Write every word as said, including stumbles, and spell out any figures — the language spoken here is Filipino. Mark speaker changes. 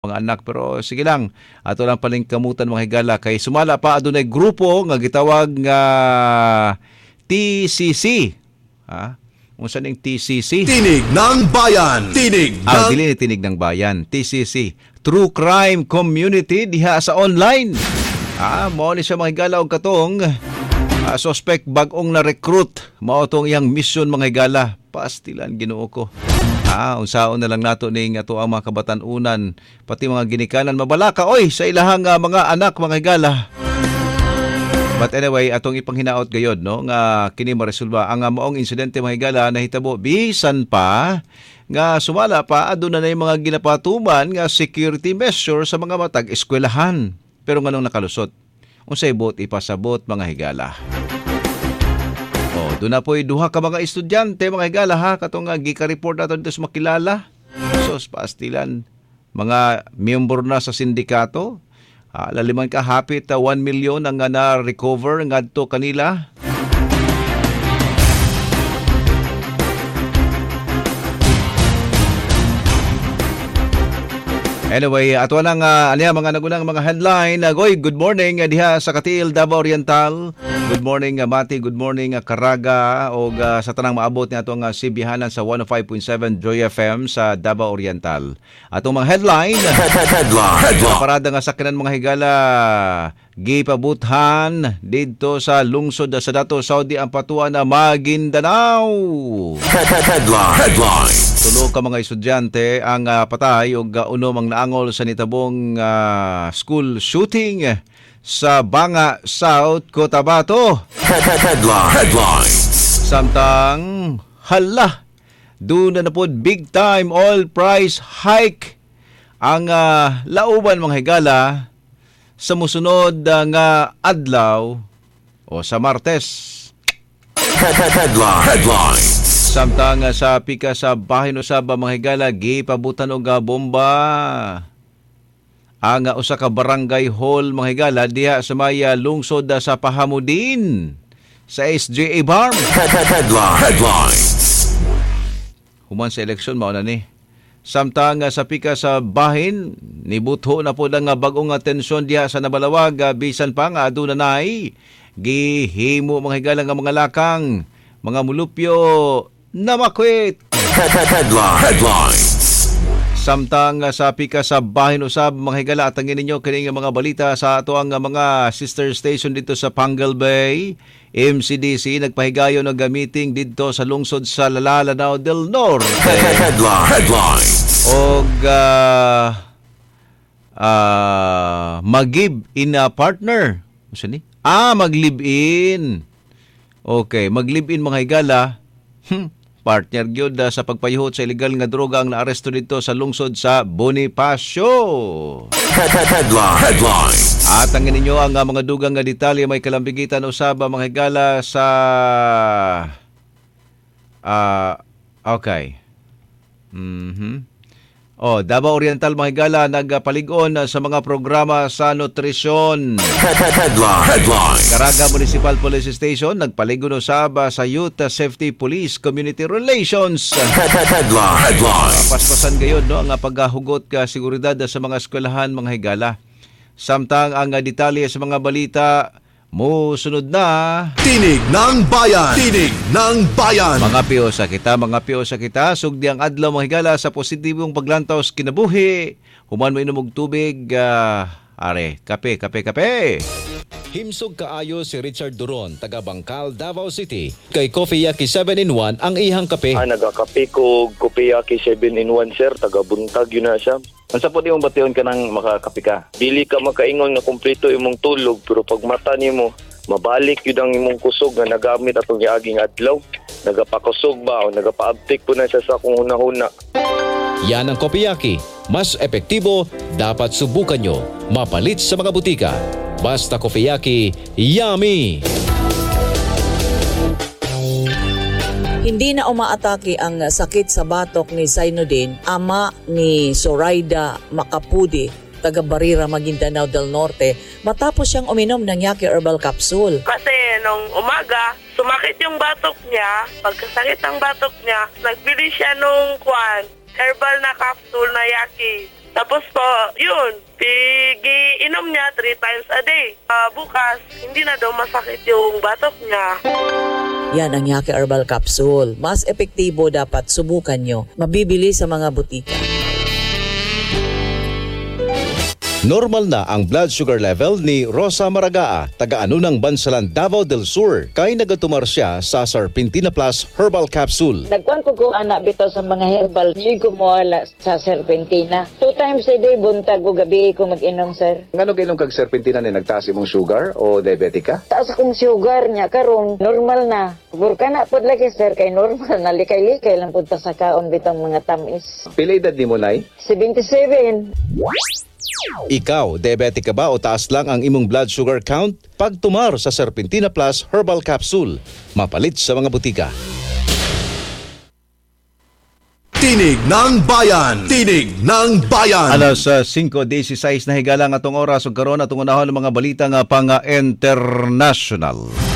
Speaker 1: mga anak. Pero sige lang, ato lang paling kamutan mga higala kay sumala pa adunay grupo nga gitawag nga T C C. Ha? Unsa ning T C C?
Speaker 2: Tinig ng Bayan. Tinig
Speaker 1: Ah,
Speaker 2: ng...
Speaker 1: dili ni Tinig ng Bayan. T C C. True Crime Community diha sa online. Ah, mao ni siya mga higala og katong ah, suspect bag-ong na-recruit. Mao tong iyang mission mga higala. Pastilan Ginoo ko. Ah, unsaon na lang nato ning ato ang mga kabatan-unan pati mga ginikanan mabalaka oy sa ilahang uh, mga anak mga higala. But anyway, atong ipanghinaot gayod no nga kini maresolba ang uh, maong insidente mga higala nahitabo bisan pa nga sumala pa aduna na mga ginapatuman nga security measure sa mga matag eskwelahan. Pero nganong nakalusot? Unsay bot ipasabot mga higala? Oh, doon na po'y duha ka mga estudyante, mga higala ha, katong uh, gika-report nato dito sa makilala. Sos, pastilan, mga miyembro na sa sindikato. Uh, laliman ka, hapit uh, one million ang uh, na-recover ngadto kanila. Anyway, ato lang uh, aniya mga nagunang mga headline. Uh, Goy, good morning uh, diha sa Katiil, Davao Oriental. Good morning uh, Mati, good morning uh, Caraga o uh, sa tanang maabot ni atong uh, sibihanan sa one oh five point seven Joy F M sa Davao Oriental. Atong mga headline. Headline. Headline. Parada nga sakyanan mga higala gipabuthan didto sa lungsod sa Dato Saudi ang patuan na Maguindanao. Headline. Headline. Tulo ka mga estudyante ang uh, patay o uh, unom ang naangol sa nitabong uh, school shooting sa Banga, South Cotabato. Headline. Headline. Samtang hala, doon na po big time oil price hike ang uh, lauban mga higala sa musunod uh, nga adlaw o sa Martes. Headline. Headline. Samtang sa pika sa bahin usab mga higala gipabutan og bomba ang usa ka barangay hall mga higala diha sa maya lungsod sa Pahamudin sa S J A Barm. Headline. Headline. Human sa eleksyon mao na ni. Samtang sa pika sa bahin nibutho na po ang bag-ong tensyon diha sa Nabalawag bisan pa nga aduna nay gihimo mga higala nga mga lakang mga mulupyo na makwit. Headline. Headline. Samtang sa pika sa bahin usab mga higala atangin ninyo kining mga balita sa ato ang mga sister station dito sa Pangal Bay. M C D C nagpahigayon ng meeting dito sa lungsod sa Lanao del Norte. Headline. Headline. Og uh, uh, mag-give in a partner. Ano ni? Ah, mag-live-in. Okay, mag-live-in mga higala. Hmm. Partner gyud uh, sa pagpayuhot sa illegal nga droga ang naaresto dito sa lungsod sa Bonifacio. Headline. Headline. At ang ninyo ang uh, mga dugang nga detalye may kalambigitan usab mga higala sa uh, okay. Mhm. Oh, Davao Oriental mga higala nagpalig-on sa mga programa sa nutrisyon. Headline. Headline. Caraga Municipal Police Station nagpalig-on usab sa Youth Safety Police Community Relations. Headline. Headline. Paspasan gayud no ang paghugot ka seguridad sa mga eskwelahan mga higala. Samtang ang detalye sa mga balita mo sunod na
Speaker 2: Tinig ng Bayan. Tinig ng Bayan.
Speaker 1: Mga piyo sa kita, mga piyo sa kita, sugdi ang adlaw mga higala sa positibong paglantaw sa kinabuhi. Human mo inom og tubig, uh, are, kape, kape, kape.
Speaker 3: Himsog kaayo si Richard Duron, taga Bangkal, Davao City. Kay Coffee Yaki seven in one ang ihang kape.
Speaker 4: Ah, nagakape ko Coffee Yaki seven in one sir, taga Buntag yun na siya. Ang sapot yung bation ka ng makakape ka. Dili ka makaingon na kumpleto imong tulog, pero pag mata nimo mabalik yun ang imong kusog na nagamit atong iaging adlaw. Nagapakusog ba o nagapaabtik po na siya sa kung huna-huna.
Speaker 3: Yan ang Coffee Yaki. Mas epektibo, dapat subukan nyo. Mapalit sa mga butika. Basta Coffee Yaki, yummy!
Speaker 5: Hindi na umaatake ang sakit sa batok ni Zainuddin, ama ni Zoraida Macapudi, taga Barira, Maguindanao del Norte, matapos siyang uminom ng Yaki Herbal Capsule.
Speaker 6: Kasi nung umaga, sumakit yung batok niya. Pagkasakit ang batok niya, nagbili siya nung kwan, herbal na capsule na Yaki. Tapos po, yun, pigi inom niya three times a day. Ah, bukas, hindi na daw masakit yung batok niya.
Speaker 5: Yan ang Yaki Herbal Capsule. Mas epektibo, dapat subukan nyo. Mabibili sa mga butika.
Speaker 3: Normal na ang blood sugar level ni Rosa Maragaa, taga-ano ng Bansalan, Davao del Sur, kay nagatumar siya sa Serpentina Plus Herbal Capsule.
Speaker 7: Nagkuhan ko ko anak bitaw sa mga herbal. Hindi ko mawala sa Serpentina. Two times a day, buntag o gabi ko mag-inom, sir.
Speaker 8: Ngano kailang kag serpentina ni nagtaas imong sugar o diabetic ka?
Speaker 7: Taas akong sugar niya, karon normal na. Burka na po lagi, sir, kay normal na. Likay-likay lang punta sa kaon bitang mga tamis.
Speaker 8: Pila edad nimo nay?
Speaker 7: seventy-seven.
Speaker 3: Ikaw, diabetic ka ba o taas lang ang imong blood sugar count? Pagtumar sa Serpentina Plus Herbal Capsule, mapalit sa mga butika.
Speaker 2: Tinig ng Bayan. Tinig ng Bayan.
Speaker 1: Alas uh, five sixteen na higala nga atong oras ug karon atong unahon ang mga balita nga pang uh, international.